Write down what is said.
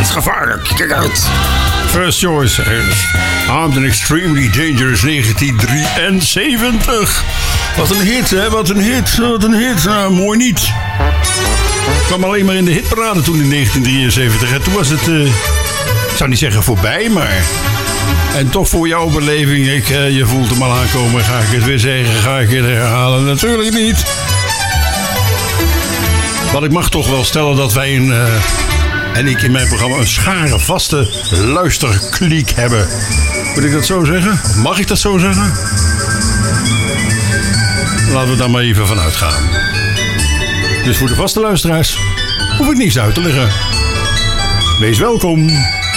levensgevaarlijk. Kijk uit. First choice. Armed and Extremely Dangerous 1973. Wat een hit, hè? Wat een hit. Wat een hit. Nou, mooi niet. Kwam alleen maar in de hitparade toen in 1973. En toen was het, ik zou niet zeggen voorbij, maar... En toch voor jouw beleving, je voelt hem al aankomen. Ga ik het weer zeggen, ga ik het herhalen? Natuurlijk niet. Want ik mag toch wel stellen dat wij en ik in mijn programma een schare vaste luisterkliek hebben. Moet ik dat zo zeggen? Of mag ik dat zo zeggen? Laten we daar maar even van uitgaan. Dus voor de vaste luisteraars hoef ik niets uit te leggen. Wees welkom.